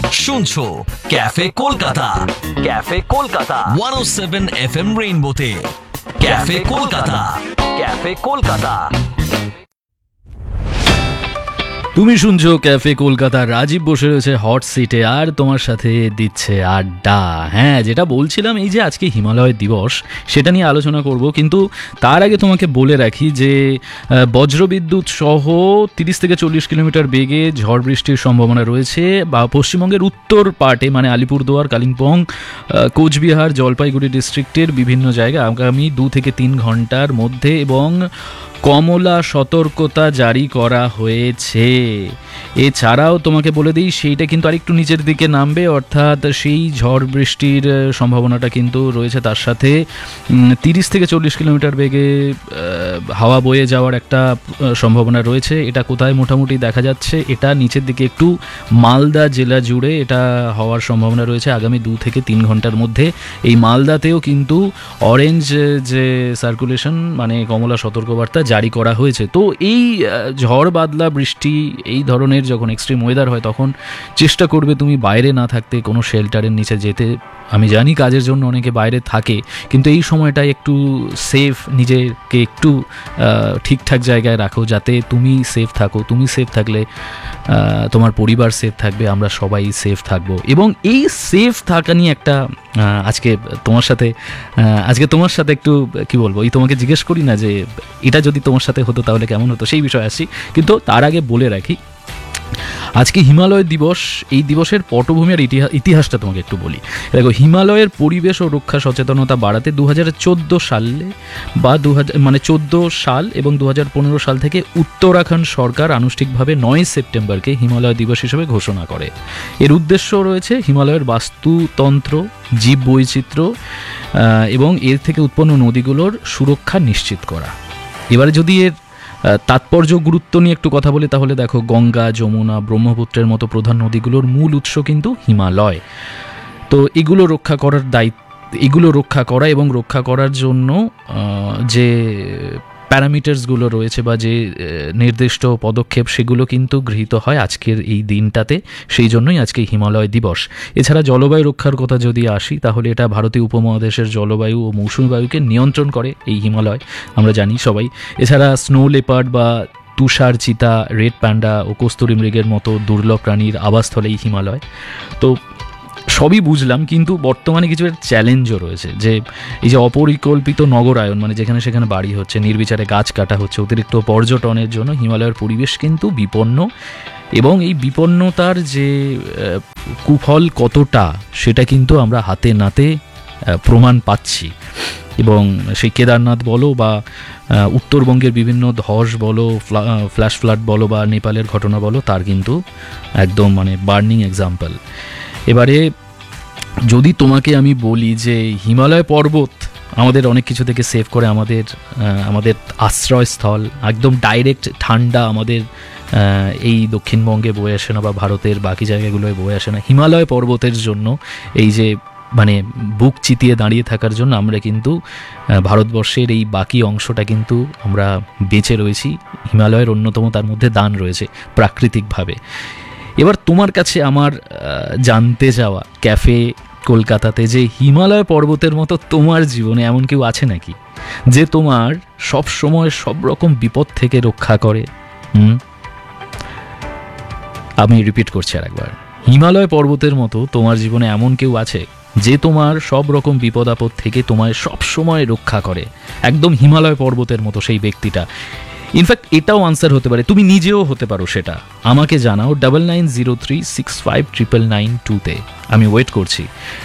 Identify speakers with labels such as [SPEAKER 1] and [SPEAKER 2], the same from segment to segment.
[SPEAKER 1] শুনছো cafe Kolkata, cafe Kolkata 107 FM রেইনবোতে। Cafe Kolkata, cafe Kolkata.
[SPEAKER 2] তুমি শুনছো ক্যাফে কলকাতা। রাজীব বসে রয়েছে হট সিটে আর তোমার সাথে দিচ্ছে আড্ডা। হ্যাঁ, যেটা বলছিলাম, এই যে আজকে হিমালয় দিবস, সেটা নিয়ে আলোচনা করব, কিন্তু তার আগে তোমাকে বলে রাখি যে বজ্রবিদ্যুৎ সহ 30 থেকে 40 কিলোমিটার বেগে ঝড় বৃষ্টির সম্ভাবনা রয়েছে বা পশ্চিমবঙ্গের উত্তর পার্টে, মানে আলিপুরদুয়ার, কালিম্পং, কোচবিহার, জলপাইগুড়ি ডিস্ট্রিক্টের বিভিন্ন জায়গায় আগামী 2 থেকে 3 ঘন্টার মধ্যে, এবং কমলা সতর্কতা জারি করা হয়েছে। এছাড়াও তোমাকে বলে দিই, সেইটা কিন্তু আরেকটু নিচের দিকে নামবে, অর্থাৎ সেই ঝড় বৃষ্টির সম্ভাবনাটা কিন্তু রয়েছে। তার সাথে 30 থেকে 40 কিলোমিটার বেগে হাওয়া বয়ে যাওয়ার একটা সম্ভাবনা রয়েছে। এটা কোথায় মোটামুটি দেখা যাচ্ছে, এটা নিচের দিকে একটু মালদা জেলা জুড়ে এটা হওয়ার সম্ভাবনা রয়েছে আগামী 2 থেকে 3 ঘন্টার মধ্যে। এই মালদাতেও কিন্তু অরেঞ্জ যে সার্কুলেশন, মানে কমলা সতর্কবার্তা জারি করা হয়েছে। তো এই ঝড় বাদলা বৃষ্টি, এই ধরনের যখন এক্সট্রিম ওয়েদার হয়, তখন চেষ্টা করবে তুমি বাইরে না থাকতে, কোনো শেল্টারের নিচে যেতে। আমি জানি কাজের জন্য অনেকে বাইরে থাকে, কিন্তু এই সময়টায় একটু সেফ, নিজেকে একটু ঠিকঠাক জায়গায় রাখো, যাতে তুমি সেফ থাকো। তুমি সেফ থাকলে তোমার পরিবার সেফ থাকবে, আমরা সবাই সেফ থাকবো। এবং এই সেফ থাকা নিয়ে একটা আজকে তোমার সাথে একটু কি বলবো, এই তোমাকে জিজ্ঞেস করি না যে এটা যদি তোমার সাথে হতো তাহলে কেমন হতো, সেই বিষয়ে আসছি। কিন্তু তার আগে বলে রাখি, আজকে হিমালয় দিবস। এই দিবসের পটভূমি আর ইতিহাসটা তোমাকে একটু বলি। দেখো, হিমালয়ের পরিবেশ ও রক্ষা সচেতনতা বাড়াতে 2014 সালে বা 2014 সাল এবং 2015 সাল থেকে উত্তরাখণ্ড সরকার আনুষ্ঠানিকভাবে 9 সেপ্টেম্বরকে হিমালয় দিবস হিসেবে ঘোষণা করে। এর উদ্দেশ্য রয়েছে হিমালয়ের বাস্তুতন্ত্র, জীব বৈচিত্র্য এবং এর থেকে উৎপন্ন নদীগুলোর সুরক্ষা নিশ্চিত করা। এবারে যদি এর তাৎপর্য, গুরুত্ব নিয়ে একটু কথা বলি, তাহলে দেখো, গঙ্গা, যমুনা, ব্রহ্মপুত্রের মতো প্রধান নদীগুলোর মূল উৎস কিন্তু হিমালয়। তো এগুলো রক্ষা করা এবং রক্ষা করার জন্য যে প্যারামিটার্সগুলো রয়েছে বা যে নির্দিষ্ট পদক্ষেপ, সেগুলো কিন্তু গৃহীত হয় আজকের এই দিনটাতে। সেই জন্যই আজকে হিমালয় দিবস। এছাড়া জলবায়ু রক্ষার কথা যদি আসি, তাহলে এটা ভারতীয় উপমহাদেশের জলবায়ু ও মৌসুমী বায়ুকে নিয়ন্ত্রণ করে এই হিমালয়, আমরা জানি সবাই। এছাড়া স্নো লেপার্ড বা তুষার চিতা, রেড প্যান্ডা ও কস্তুরী মৃগের মতো দুর্লভ প্রাণীর আবাসস্থল এই হিমালয়। তো সবই বুঝলাম, কিন্তু বর্তমানে কিছু চ্যালেঞ্জও রয়েছে। যে এই যে অপরিকল্পিত নগরায়ন, মানে যেখানে সেখানে বাড়ি হচ্ছে, নির্বিচারে গাছ কাটা হচ্ছে, অতিরিক্ত পর্যটনের জন্য হিমালয়ের পরিবেশ কিন্তু বিপন্ন। এবং এই বিপন্নতার যে কুফল কতটা, সেটা কিন্তু আমরা হাতে নাতে প্রমাণ পাচ্ছি। এবং সেই কেদারনাথ বলো বা উত্তরবঙ্গের বিভিন্ন ধস বলো, ফ্ল্যাশ ফ্লাড বলো বা নেপালের ঘটনা বলো, তার কিন্তু একদম মানে বার্নিং এক্সাম্পল। এবারে যদি তোমাকে আমি বলি যে হিমালয় পর্বত আমাদের অনেক কিছু থেকে সেভ করে, আমাদের আশ্রয়স্থল, একদম ডাইরেক্ট ঠান্ডা আমাদের এই দক্ষিণবঙ্গে বয়ে আসে না বা ভারতের বাকি জায়গাগুলোয় বয়ে আসে না। হিমালয় পর্বতের জন্য, এই যে মানে বুক চিতিয়ে দাঁড়িয়ে থাকার জন্য আমরা কিন্তু ভারতবর্ষের এই বাকি অংশটা কিন্তু আমরা বেঁচে রয়েছি। হিমালয়ের অন্যতম তার মধ্যে দান রয়েছে প্রাকৃতিকভাবে। এবার তোমার কাছে আমার জানতে যাওয়া ক্যাফে কলকাতাতে, যে হিমালয় পর্বতের মতো তোমার জীবনে এমন কেউ আছে নাকি, যে তোমার সব সময় সব রকম বিপদ থেকে রক্ষা করে? আমি রিপিট করছি আর একবার, হিমালয় পর্বতের মতো তোমার জীবনে এমন কেউ আছে যে তোমার সব রকম বিপদ আপদ থেকে তোমায় সব সময় রক্ষা করে, একদম হিমালয় পর্বতের মতো সেই ব্যক্তিটা? ইনফ্যাক্ট এটাও আনসার হতে পারে, তুমি নিজেও হতে পারো। সেটা আমাকে জানাও 9903659992-তে। আমি ওয়েট করছি।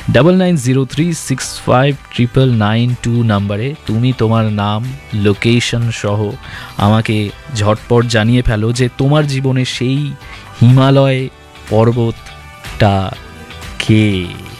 [SPEAKER 2] 9903659992 নাম্বারে তুমি তোমার নাম, লোকেশন সহ আমাকে ঝটপট জানিয়ে ফেলো যে তোমার জীবনে সেই হিমালয় পর্বতটা কে।